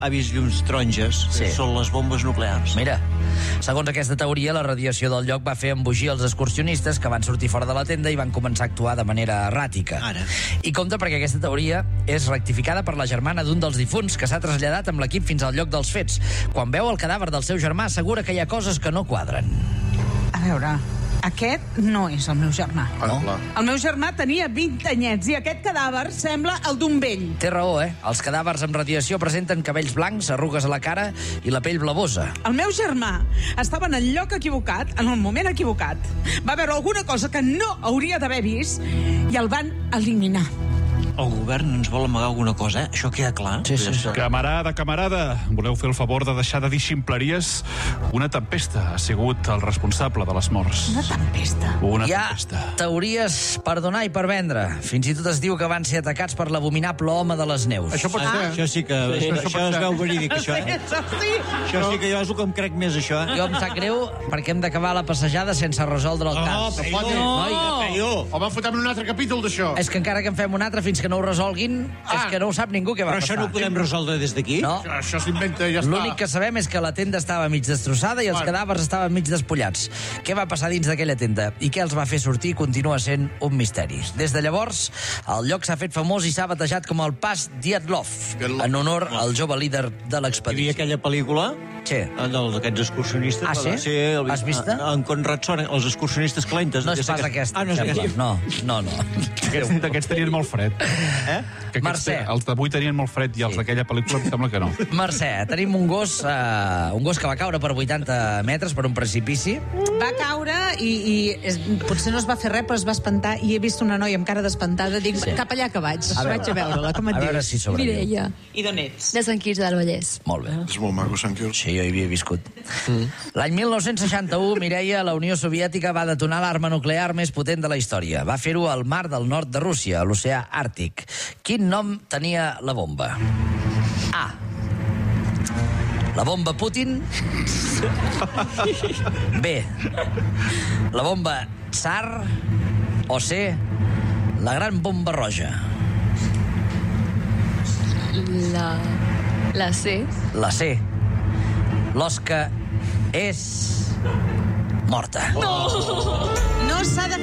ha vist llums taronges, són les bombes nuclears. Mira, segons aquesta teoria, la radiació del lloc va fer embogir els excursionistes que van sortir fora de la tenda i van començar a actuar de manera erràtica. Ara. I compte perquè aquesta teoria és rectificada per la germana d'un dels difunts que s'ha traslladat amb l'equip fins al lloc dels fets. Quan veu el cadàver del seu germà, assegura que hi ha coses que no quadren. A veure, aquest no és el meu germà. No? El meu germà tenia 20 anyets i aquest cadàver sembla el d'un vell. Té raó, eh? Els cadàvers amb radiació presenten cabells blancs, arrugues a la cara i la pell blavosa. El meu germà estava en el lloc equivocat, en el moment equivocat. Va veure alguna cosa que no hauria d'haver vist i el van eliminar. El govern ens vol amagar alguna cosa, Això queda clar? Sí. Camarada, voleu fer el favor de deixar de dir ximpleries? Una tempesta ha sigut el responsable de les morts. Una tempesta. Hi ha teories per donar i per vendre. Fins i tot es diu que van ser atacats per l'abominable home de les neus. Això pot ser. Això sí que... Això es veu verídic, això, Això sí. Això sí que jo és el que em crec més, això, Jo em sap greu perquè hem d'acabar la passejada sense resoldre el cas. Home, fotem un altre capítol d'això. És que encara que en fem un altre fins que no ho resolguin, és que no ho sap ningú què va Però passar. això no ho podem resoldre des d'aquí? No. Això s'inventa i ja està. L'únic que sabem és que la tenda estava mig destrossada i els cadàvers estaven mig despullats. Què va passar dins d'aquella tenda? I què els va fer sortir continua sent un misteri. Des de llavors, el lloc s'ha fet famós i s'ha batejat com el Pas Dyatlov, en honor al jove líder de Hi havia l'expedició. aquella pel·lícula Sí. d'aquests excursionistes. Ah, sí? Sí, Has vista? En Conrad Soren, els excursionistes calentes. No és pas aquesta. Ah, no és aquesta. No. Aquests tenien molt fred. Que aquests Mercè. Els d'avui tenien molt fred i els d'aquella pel·lícula em sembla que no. Mercè, tenim un gos que va caure per 80 metres per un precipici. Va caure potser no es va fer res, però es va espantar i he vist una noia amb cara d'espantada. Dic, cap allà que vaig. Vaig a veure-la, com et A veure dius? si sobreviu. Mireia, I d'on ets? de Sant Quirze del Vallès. Molt bé. És molt maco, Sant Quirze. Sí, jo hi havia viscut. L'any 1961, Mireia, la Unió Soviètica va detonar l'arma nuclear més potent de la història. Va fer-ho al mar del nord de Rússia, a l'oceà Àrtic. Quin nom tenia la bomba? A. La bomba Putin. B. La bomba Tsar. O C. La gran bomba roja. La C. La C. L'Osca és morta. No s'ha de